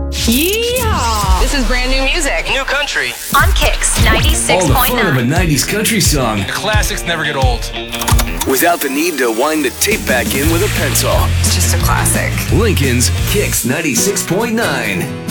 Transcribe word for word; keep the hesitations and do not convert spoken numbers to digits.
Yeehaw! This is brand new music. New country. On Kicks ninety-six All the point fun of a nine. nineties country song The classics never get old. without the need to wind the tape back in with a pencil. It's just a classic. Lincoln's Kicks ninety-six point nine.